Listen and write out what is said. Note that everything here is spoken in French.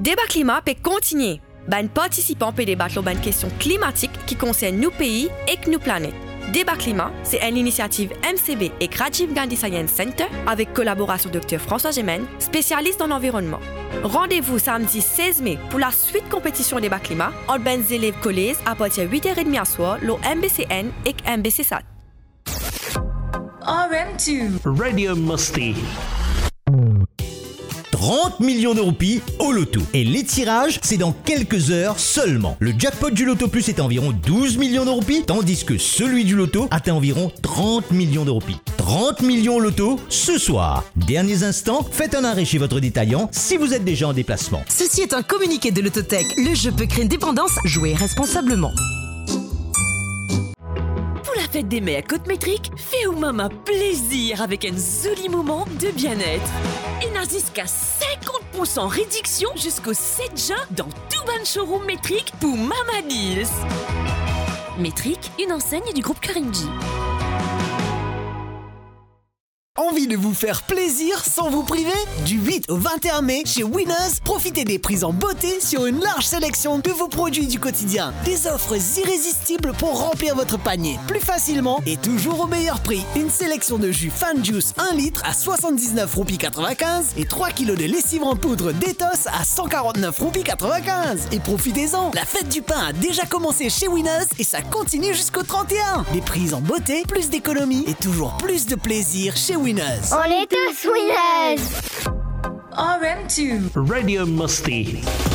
Débat climat peut continuer. Ben participants peuvent débattre sur une question climatique qui concerne nos pays et nos planètes. Débat climat, c'est une initiative MCB et Rajiv Gandhi Science Center avec collaboration Dr François Gemène, spécialiste dans l'environnement. Rendez-vous samedi 16 mai pour la suite compétition débat climat entre les élèves collèges à partir de 8h30 à soir, le MBCN et MBCSAT. RM2 Radio Musty. 30 millions de roupies au loto. Et les tirages, c'est dans quelques heures seulement. Le jackpot du Loto Plus est à environ 12 millions de roupies, tandis que celui du Loto atteint environ 30 millions de roupies. 30 millions au Loto, ce soir. Derniers instants, faites un arrêt chez votre détaillant si vous êtes déjà en déplacement. Ceci est un communiqué de l'Autotech. Le jeu peut créer une dépendance. Jouez responsablement. Pour la fête des mères Côte-Métrique, fais-vous maman plaisir avec un joli moment de bien-être. Et n'a jusqu'à 50% réduction jusqu'au 7 juin dans tout ban showroom Métrique pour Mama Deals. Métrique, une enseigne du groupe Karimji. Envie de vous faire plaisir sans vous priver? Du 8 au 21 mai, chez Winners, profitez des prix en beauté sur une large sélection de vos produits du quotidien. Des offres irrésistibles pour remplir votre panier plus facilement et toujours au meilleur prix. Une sélection de jus Fan Juice 1 litre à 79 roupies 95 et 3 kg de lessive en poudre Détos à 149 roupies 95. Et profitez-en, la fête du pain a déjà commencé chez Winners et ça continue jusqu'au 31. Des prix en beauté, plus d'économie et toujours plus de plaisir chez Winners. On est tous Winners! RM2 Radio Musty.